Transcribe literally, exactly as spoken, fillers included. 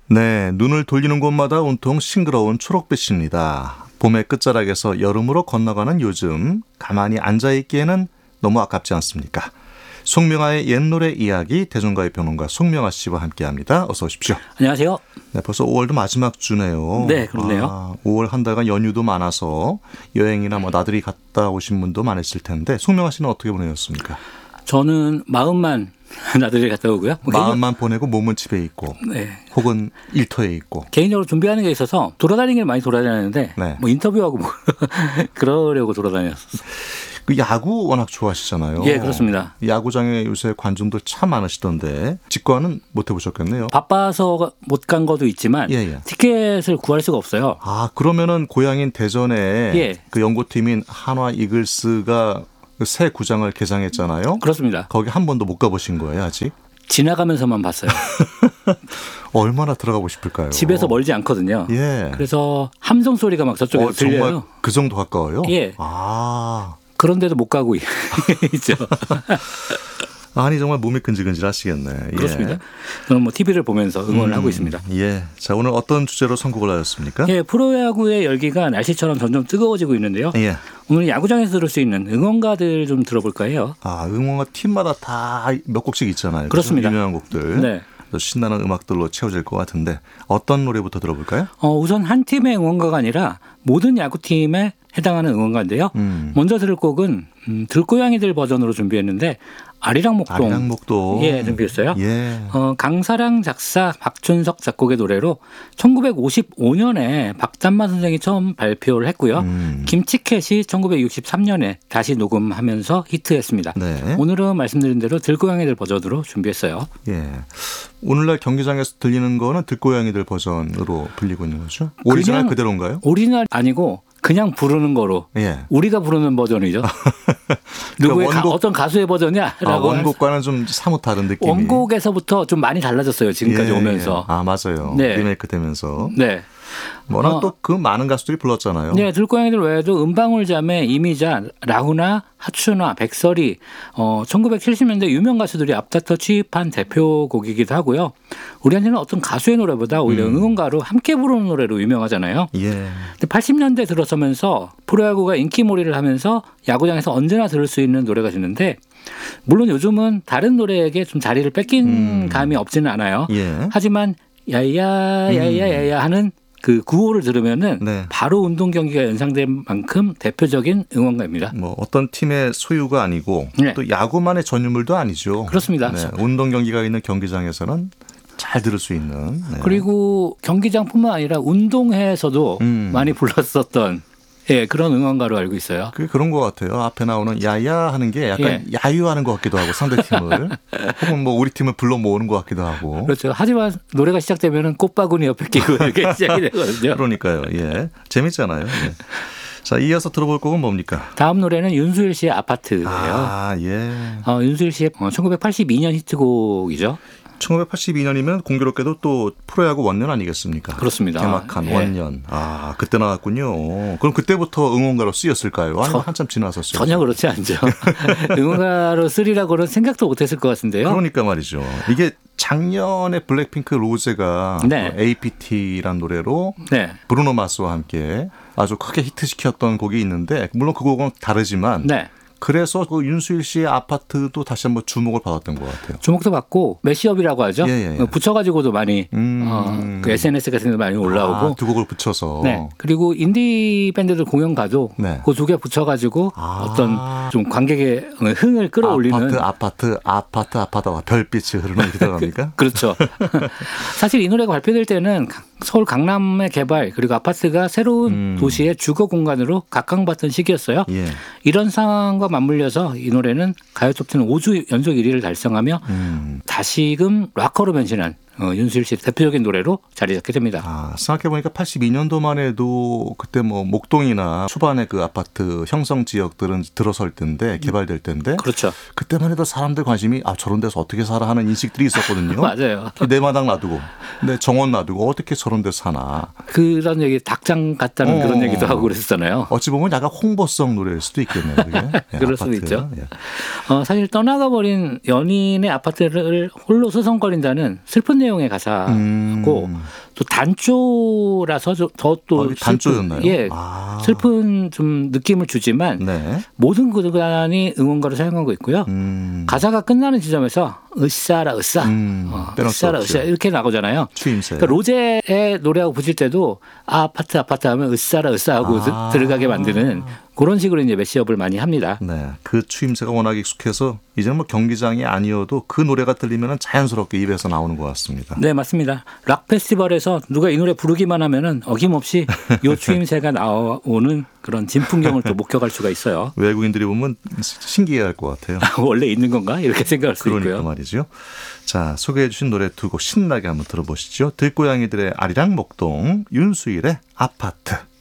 네, 눈을 돌리는 곳마다 온통 싱그러운 초록빛입니다. 봄의 끝자락에서 여름으로 건너가는 요즘 가만히 앉아있기에는 너무 아깝지 않습니까? 송명아의 옛 노래 이야기 대중가요 평론가 송명아 씨와 함께합니다. 어서 오십시오. 안녕하세요. 네, 벌써 오월도 마지막 주네요. 네, 그렇네요. 아, 오월 한 달간 연휴도 많아서 여행이나 뭐 나들이 갔다 오신 분도 많으실 텐데 송명아 씨는 어떻게 보내셨습니까? 저는 마음만 나들이 갔다 오고요. 마음만 보내고 몸은 집에 있고 네. 혹은 일터에 있고. 개인적으로 준비하는 게 있어서 돌아다니기를 많이 돌아다녔는데 네. 뭐 인터뷰하고 뭐 그러려고 돌아다녔었어요. 그 야구 워낙 좋아하시잖아요. 예, 그렇습니다. 야구장에 요새 관중들 참 많으시던데 직관은 못 해보셨겠네요. 바빠서 못 간 것도 있지만 예, 예. 티켓을 구할 수가 없어요. 아, 그러면은 고향인 대전에 예. 그 연고팀인 한화 이글스가 새 구장을 개장했잖아요. 그렇습니다. 거기 한 번도 못 가보신 거예요, 아직? 지나가면서만 봤어요. 얼마나 들어가고 싶을까요? 집에서 멀지 않거든요. 예. 그래서 함성 소리가 막 저쪽에서 어, 들려요. 정말 그 정도 가까워요? 예. 아. 그런데도 못 가고 있죠. 아니 정말 몸이 근질근질하시겠네. 예. 그렇습니다. 저는 뭐 티비를 보면서 응원을 음, 하고 있습니다. 예. 자, 오늘 어떤 주제로 선곡을 하셨습니까? 예, 프로야구의 열기가 날씨처럼 점점 뜨거워지고 있는데요. 예. 오늘 야구장에서 들을 수 있는 응원가들 좀 들어볼까 해요. 아, 응원가 팀마다 다 몇 곡씩 있잖아요. 그렇습니다. 유명한 곡들. 네. 신나는 음악들로 채워질 것 같은데 어떤 노래부터 들어볼까요? 어, 우선 한 팀의 응원가가 아니라 모든 야구팀에 해당하는 응원가인데요. 음. 먼저 들을 곡은 음, 들고양이들 버전으로 준비했는데 아리랑목동. 아리랑목동. 예, 준비했어요. 예. 어, 강사랑 작사 박준석 작곡의 노래로 천구백오십오 년에 박담마 선생이 처음 발표를 했고요. 음. 김치캣이 천구백육십삼 년에 다시 녹음하면서 히트했습니다. 네. 오늘은 말씀드린 대로 들고양이들 버전으로 준비했어요. 예. 오늘날 경기장에서 들리는 거는 들고양이들 버전으로 불리고 있는 거죠? 오리지널 그냥 그대로인가요? 오리지널 아니고 그냥 부르는 거로 예. 우리가 부르는 버전이죠. 누구의 그러니까 원곡, 가, 어떤 가수의 버전이야라고. 아, 원곡과는 좀 사뭇 다른 느낌이. 원곡에서부터 좀 많이 달라졌어요. 지금까지 예, 오면서. 예. 아, 맞아요. 네. 리메이크 되면서. 네. 워낙 어, 또 그 많은 가수들이 불렀잖아요. 네, 들고양이들 외에도 은방울 자매, 이미자, 라후나, 하춘화, 백설이, 어, 천구백칠십 년대 유명 가수들이 앞다퉈 취입한 대표곡이기도 하고요. 우리한테는 어떤 가수의 노래보다 오히려 음. 응원가로 함께 부르는 노래로 유명하잖아요. 예. 근데 팔십 년대 들어서면서 프로야구가 인기몰이를 하면서 야구장에서 언제나 들을 수 있는 노래가 되는데 물론 요즘은 다른 노래에게 좀 자리를 뺏긴 음. 감이 없지는 않아요. 예. 하지만 야야 야야 야야 하는 그 구호를 들으면은 네. 바로 운동 경기가 연상된 만큼 대표적인 응원가입니다. 뭐 어떤 팀의 소유가 아니고 네. 또 야구만의 전유물도 아니죠. 그렇습니다. 네. 운동 경기가 있는 경기장에서는 잘 들을 수 있는. 네. 그리고 경기장뿐만 아니라 운동회에서도 음. 많이 불렀었던 예, 그런 응원가로 알고 있어요. 그게 그런 것 같아요. 앞에 나오는 야야 하는 게 약간 예. 야유하는 것 같기도 하고 상대팀을 혹은 뭐 우리 팀을 불러 모으는 것 같기도 하고. 그렇죠. 하지만 노래가 시작되면은 꽃바구니 옆에 끼고 이렇게 시작이 되거든요. 그러니까요. 예, 재밌잖아요. 예. 자, 이어서 들어볼 곡은 뭡니까? 다음 노래는 윤수일 씨의 아파트예요. 아, 예. 어, 윤수일 씨의 천구백팔십이 년 히트곡이죠. 천구백팔십이 년이면 공교롭게도 또 프로야구 원년 아니겠습니까? 그렇습니다. 개막한 예. 원년. 아, 그때 나왔군요. 그럼 그때부터 응원가로 쓰였을까요? 아니면 저- 한참 지나섰어요? 전혀 그렇지 않죠. 응원가로 쓰리라고는 생각도 못했을 것 같은데요. 그러니까 말이죠. 이게 작년에 블랙핑크 로제가 네. 에이피티란 노래로 네. 브루노 마스와 함께 아주 크게 히트시켰던 곡이 있는데 물론 그 곡은 다르지만 네. 그래서 그 윤수일 씨의 아파트도 다시 한번 주목을 받았던 것 같아요. 주목도 받고 매시업이라고 하죠. 예, 예, 예. 어, 붙여가지고도 많이 음. 어, 그 에스엔에스 같은 데 많이 올라오고. 아, 두 곡을 붙여서. 네. 그리고 인디 밴드들 공연 가도 네. 그 두 개 붙여가지고 아. 어떤 좀 관객의 흥을 끌어올리는. 아파트, 아파트, 아파트, 아파트가 별빛이 흐르는 이렇게 들어갑니까? 그렇죠. 사실 이 노래가 발표될 때는 서울 강남의 개발 그리고 아파트가 새로운 음. 도시의 주거 공간으로 각광받던 시기였어요. 예. 이런 상황과 맞물려서 이 노래는 가요 톱텐 오 주 연속 일 위를 달성하며 음. 다시금 락커로 변신한 어, 윤수일 씨의 대표적인 노래로 자리 잡게 됩니다. 아, 생각해보니까 팔십이 년도만 해도 그때 뭐 목동이나 초반에 그 아파트 형성 지역들은 들어설 때인데 개발될 때인데 그렇죠. 그때만 해도 사람들 관심이 아 저런 데서 어떻게 살아 하는 인식들이 있었거든요. 맞아요. 내 마당 놔두고 네, 정원 놔두고 어떻게 저런 데 사나. 그런 얘기 닭장 같다는 어. 그런 얘기도 하고 그랬었잖아요. 어찌 보면 약간 홍보성 노래일 수도 있겠네요. 그게. 예, 그럴 수도 아파트. 있죠. 예. 어, 사실 떠나가 버린 연인의 아파트를 홀로 소송거린다는 슬픈 내용의 가사고 음. 또 단조라서 더 또 어, 단조였나요? 예, 아. 슬픈 좀 느낌을 주지만 네. 모든 구단이 응원가로 사용하고 있고요. 음. 가사가 끝나는 지점에서 으쌰라 으쌰, 음, 어, 빼놓을 수 으쌰라 없죠. 으쌰 이렇게 나오잖아요. 추임새. 그러니까 로제의 노래하고 붙일 때도 아, 아파트 아파트 하면 으쌰라 으쌰 하고 아. 들어가게 만드는 그런 식으로 이제 매시업을 많이 합니다. 네, 그 추임새가 워낙 익숙해서 이제는 뭐 경기장이 아니어도 그 노래가 들리면 자연스럽게 입에서 나오는 것 같습니다. 네, 맞습니다. 락 페스티벌에서 누가 이 노래 부르기만 하면은 어김없이 요 추임새가 나오는 그런 진풍경을 또 목격할 수가 있어요. 외국인들이 보면 신기해할 것 같아요. 원래 있는 건가? 이렇게 생각할 수 그러니까 있고요. 말이죠. 자, 소개해 주신 노래 두 곡 신나게 한번 들어보시죠. 들고양이들의 아리랑 목동, 윤수일의 아파트.